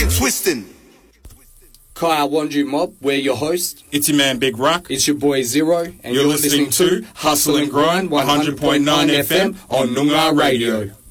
fucking twisting. Kaya Wanju Mob, we're your host. It's your man Big Rock. It's your boy Zero. And you're listening to Hustle and Grind 100.9 FM on Noongar Radio.